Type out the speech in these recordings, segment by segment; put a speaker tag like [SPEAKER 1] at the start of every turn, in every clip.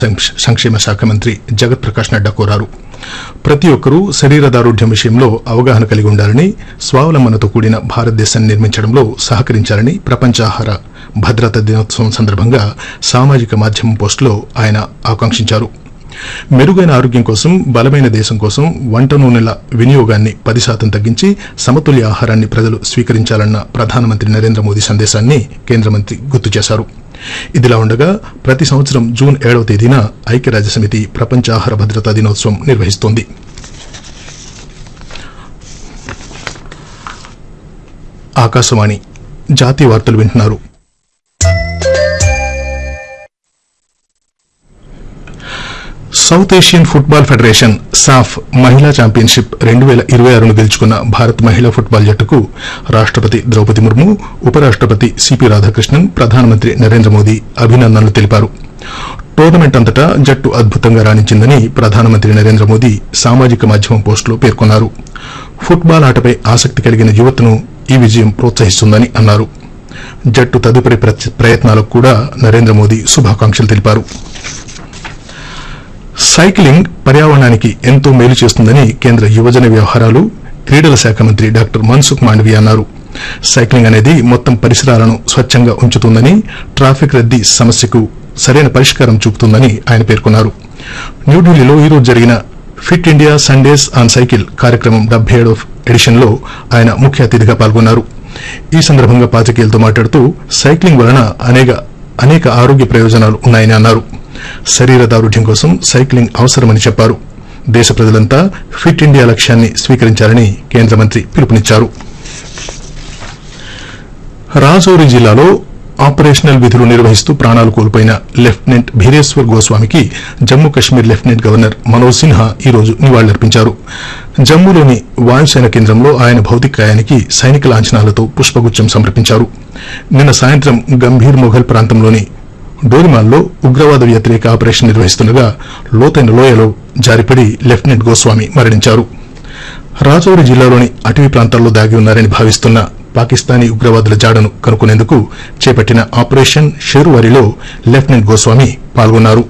[SPEAKER 1] సంక్షేమ శాఖ మంత్రి జగత్ ప్రకాష్ నడ్డా కోరారు. ప్రతి ఒక్కరూ శరీర దారుఢ్యం విషయంలో అవగాహన కలిగి ఉండాలని, స్వావలంబనతో కూడిన భారతదేశాన్ని నిర్మించడంలో సహకరించాలని ప్రపంచ ఆహార భద్రతా దినోత్సవం సందర్భంగా సామాజిక మాధ్యమం పోస్టులో ఆయన ఆకాంక్షించారు. మెరుగైన ఆరోగ్యం కోసం, బలమైన దేశం కోసం వంట నూనెల వినియోగాన్ని 10% తగ్గించి సమతుల్య ఆహారాన్ని ప్రజలు స్వీకరించాలన్న ప్రధానమంత్రి నరేంద్ర మోదీ సందేశాన్ని కేంద్ర మంత్రి గుర్తు చేశారు. ఇదిలా ఉండగా ప్రతి సంవత్సరం జూన్ 7వ తేదీన ఐక్యరాజ్యసమితి ప్రపంచ ఆహార భద్రతా దినోత్సవం నిర్వహిస్తోంది. ఆకాశవాణి జాతీయ వార్తలు వింటున్నారు. సౌత్ ఏషియన్ ఫుట్బాల్ ఫెడరేషన్ సాఫ్ మహిళా ఛాంపియన్షిప్ 2026ను గెలుచుకున్న భారత మహిళా ఫుట్బాల్ జట్టుకు రాష్టపతి ద్రౌపది ముర్ము, ఉపరాష్టపతి సిపి రాధాకృష్ణన్, ప్రధానమంత్రి నరేంద్ర మోదీ అభినందనలు తెలిపారు. టోర్నమెంట్ అంతటా జట్టు అద్భుతంగా రాణించిందని ప్రధానమంత్రి నరేంద్ర మోదీ సామాజిక మాధ్యమం పోస్టులో పేర్కొన్నారు. ఫుట్బాల్ ఆటపై ఆసక్తి కలిగిన యువతను ఈ విజయం ప్రోత్సహిస్తుందని అన్నారు. జట్టు తదుపరి ప్రయత్నాలకు కూడా నరేంద్ర మోదీ శుభాకాంక్షలు తెలిపారు. సైక్లింగ్ పర్యావరణానికి ఎంతో మేలు చేస్తుందని కేంద్ర యువజన వ్యవహారాలు, క్రీడల శాఖ మంత్రి డాక్టర్ మన్సుఖ్ మాండవీయ అన్నారు. సైక్లింగ్ అనేది మొత్తం పరిసరాలను స్వచ్ఛంగా ఉంచుతుందని, ట్రాఫిక్ రద్దీ సమస్యకు సరైన పరిష్కారం చూపుతుందని ఆయన పేర్కొన్నారు. న్యూఢిల్లీలో ఈరోజు జరిగిన fit India Sundays on cycle కార్యక్రమం 77వ ఎడిషన్లో ఆయన ముఖ్య అతిథిగా పాల్గొన్నారు. ఈ సందర్భంగా పాత్రికేయులతో మాట్లాడుతూ సైక్లింగ్ వలన అనేక ఆరోగ్య ప్రయోజనాలు ఉన్నాయని అన్నారు. శరీర దారుఢ్యం కోసం సైక్లింగ్ అవసరమని చెప్పారు. దేశ ప్రజలంతా ఫిట్ ఇండియా లక్ష్యాన్ని స్వీకరించాలని కేంద్ర మంత్రి పిలుపునిచ్చారు. రాజౌరి జిల్లాలో ఆపరేషనల్ విధులు నిర్వహిస్తూ ప్రాణాలు కోల్పోయిన lieutenant భీరేశ్వర్ గోస్వామికి Jammu Kashmir lieutenant governor Manoj Sinha ఈరోజు నివాళులర్పించారు. జమ్మూలోని వాయుసేన కేంద్రంలో ఆయన భౌతికాయానికి సైనిక లాంఛనాలతో పుష్పగుచ్చం సమర్పించారు. నిన్న సాయంత్రం గంభీర్ మొఘల్ ప్రాంతంలోని డోరిమాల్లో ఉగ్రవాద వ్యతిరేక ఆపరేషన్ నిర్వహిస్తుండగా లోతైన లోయలో జారిపడి లెఫ్టినెంట్ గోస్వామి మరణించారు. రాజౌరి జిల్లాలోని అటవీ ప్రాంతాల్లో దాగి ఉన్నారని భావిస్తున్న పాకిస్తానీ ఉగ్రవాదుల జాడను కనుక్కునేందుకు చేపట్టిన ఆపరేషన్ షేరువారిలో లెఫ్టినెంట్ గోస్వామి పాల్గొన్నారు.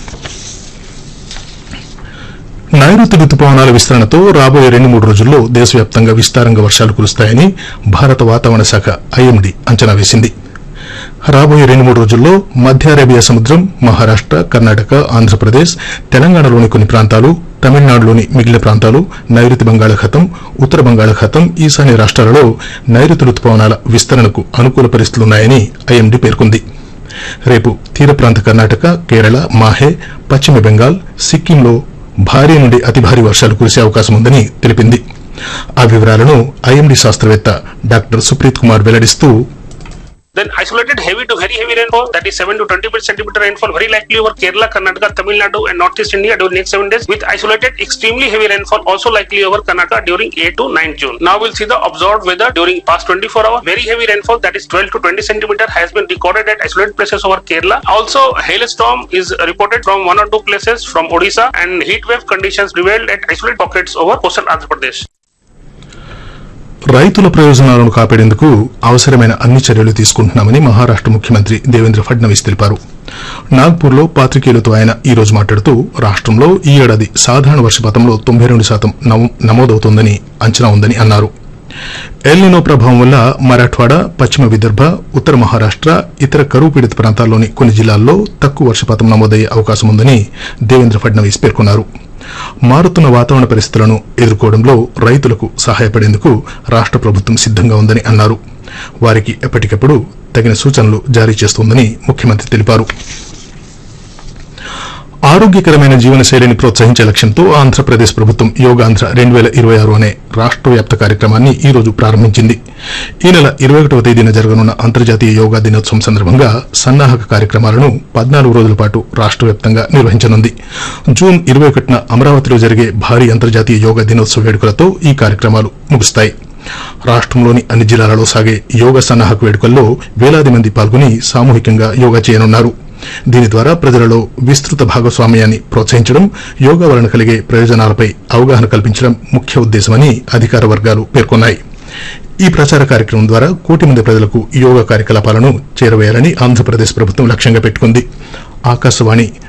[SPEAKER 1] నైరుతి రుతుపవనాల విస్తరణతో రాబోయే 2-3 రోజుల్లో దేశవ్యాప్తంగా విస్తారంగా వర్షాలు కురుస్తాయని భారత వాతావరణ శాఖ ఐఎండీ అంచనా వేసింది. రాబోయే 2-3 రోజుల్లో మధ్య అరేబియా సముద్రం, మహారాష్ట, కర్ణాటక, ఆంధ్రప్రదేశ్, తెలంగాణలోని కొన్ని ప్రాంతాలు, తమిళనాడులోని మిగిలిన ప్రాంతాలు, నైరుతి బంగాళాఖాతం, ఉత్తర బంగాళాఖాతం, ఈశాన్య రాష్ట్రాలలో నైరుతి రుతుపవనాల విస్తరణకు అనుకూల పరిస్థితులున్నాయని ఐఎండీ పేర్కొంది. రేపు తీర ప్రాంత కర్ణాటక, కేరళ, మాహే, పశ్చిమ బెంగాల్, సిక్కింలో భారీ నుండి అతి భారీ వర్షాలు కురిసే అవకాశం ఉందని తెలిపింది. ఆ వివరాలను ఐఎండీ శాస్త్రవేత్త doctor Supreet Kumar వెల్లడిస్తూ,
[SPEAKER 2] Then isolated heavy to very heavy rainfall, that is 7 to 20 centimeter rainfall, very likely over Kerala, Karnataka, Tamil Nadu and Northeast India during next 7 days, with isolated extremely heavy rainfall also likely over Karnataka during 8 to 9 June. Now we'll see the observed weather during past 24 hours. Very heavy rainfall, that is 12 to 20 centimeter, has been recorded at isolated places over Kerala. Also, hailstorm is reported from 1 or 2 places from Odisha, and heat wave conditions prevailed at isolated pockets over coastal Andhra Pradesh.
[SPEAKER 1] రైతుల ప్రయోజనాలను కాపాడేందుకు అవసరమైన అన్ని చర్యలు తీసుకుంటున్నామని మహారాష్ట ముఖ్యమంత్రి దేవేంద్ర ఫడ్నవీస్ తెలిపారు. నాగ్పూర్లో పాత్రికేయులతో ఆయన ఈ రోజు మాట్లాడుతూ రాష్టంలో ఈ ఏడాది సాధారణ వర్షపాతంలో 92% నమోదవుతోందని అంచనా ఉందని అన్నారు. ఎల్నినో ప్రభావం వల్ల మరాఠ్వాడా, పశ్చిమ విదర్భ, ఉత్తర మహారాష్ట, ఇతర కరువు పీడిత ప్రాంతాల్లోని కొన్ని జిల్లాల్లో తక్కువ వర్షపాతం నమోదయ్యే అవకాశం ఉందని దేవేంద్ర ఫడ్నవీస్ పేర్కొన్నారు. మారుతున్న వాతావరణ పరిస్థితులను ఎదుర్కోవడంలో రైతులకు సహాయపడేందుకు రాష్ట ప్రభుత్వం సిద్దంగా ఉందని అన్నారు. వారికి ఎప్పటికప్పుడు తగిన సూచనలు జారీ చేస్తోందని ముఖ్యమంత్రి తెలిపారు. ఆరోగ్యకరమైన జీవనశైలిని ప్రోత్సహించే లక్ష్యంతో ఆంధ్రప్రదేశ్ ప్రభుత్వం యోగాంధ్ర 2026 అనే రాష్ట వ్యాప్త కార్యక్రమాన్ని ఈ రోజు ప్రారంభించింది. ఈ నెల 21వ తేదీన జరగనున్న అంతర్జాతీయ యోగా దినోత్సవం సందర్భంగా సన్నాహక కార్యక్రమాలను 14 రోజుల పాటు రాష్ట వ్యాప్తంగా నిర్వహించనుంది. జూన్ 21న అమరావతిలో జరిగే భారీ అంతర్జాతీయ యోగా దినోత్సవ వేడుకలతో ఈ కార్యక్రమాలు ముగుస్తాయి. రాష్టంలోని అన్ని జిల్లాలలో సాగే యోగా సన్నాహక వేడుకల్లో వేలాది మంది పాల్గొని సామూహికంగా యోగా చేయనున్నారు. దీని ద్వారా ప్రజలలో విస్తృత భాగస్వామ్యాన్ని ప్రోత్సహించడం, యోగా వలన కలిగే ప్రయోజనాలపై అవగాహన కల్పించడం ముఖ్య ఉద్దేశమని అధికార వర్గాలు పేర్కొన్నాయి. ఈ ప్రచార కార్యక్రమం ద్వారా 1 కోటి మంది ప్రజలకు యోగా కార్యకలాపాలను చేరవేయాలని ఆంధ్రప్రదేశ్ ప్రభుత్వం లక్ష్యంగా పెట్టుకుంది. ఆకాశవాణి